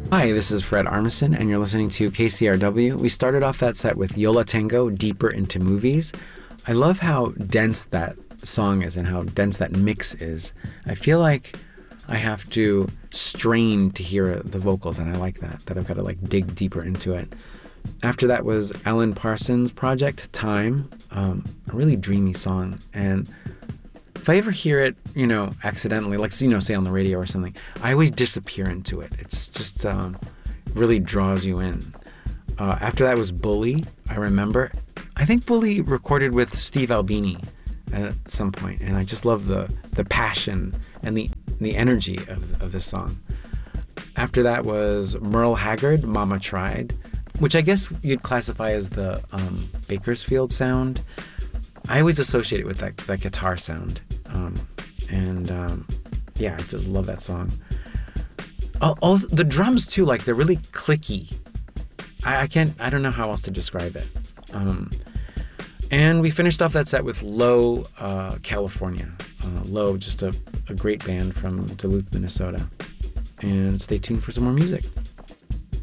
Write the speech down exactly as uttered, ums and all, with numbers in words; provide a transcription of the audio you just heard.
Hi, this is Fred Armisen, and you're listening to K C R W. We started off that set with Yo La Tengo, Deeper Into Movies. I love how dense that song is and how dense that mix is. I feel like I have to strain to hear the vocals, and I like that, that I've got to like dig deeper into it. After that was Alan Parsons' project, Time, um, a really dreamy song. And if I ever hear it, you know, accidentally, like, you know, say on the radio or something, I always disappear into it. It's just um, really draws you in. Uh, after that was Bully, I remember. I think Bully recorded with Steve Albini at some point, and I just love the the passion and the the energy of, of this song. After that was Merle Haggard, Mama Tried, which I guess you'd classify as the um, Bakersfield sound. I always associate it with that, that guitar sound. Um, and um, yeah, I just love that song. All, all the drums too, like they're really clicky. I, I can't, I don't know how else to describe it. Um, and we finished off that set with Low, uh, California. Uh, Low, just a, a great band from Duluth, Minnesota. And stay tuned for some more music.